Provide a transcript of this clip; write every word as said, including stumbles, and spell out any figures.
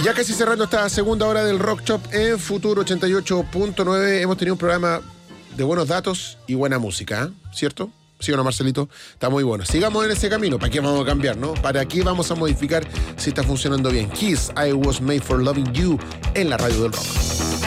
Ya casi cerrando esta segunda hora del Rock Shop en Futuro ochenta y ocho punto nueve. Hemos tenido un programa de buenos datos y buena música, ¿eh? ¿Cierto? ¿Sí o no, Marcelito? Está muy bueno. Sigamos en ese camino. ¿Para qué vamos a cambiar, no? ¿Para qué vamos a modificar si está funcionando bien? Kiss, I Was Made for Loving You, en la radio del rock.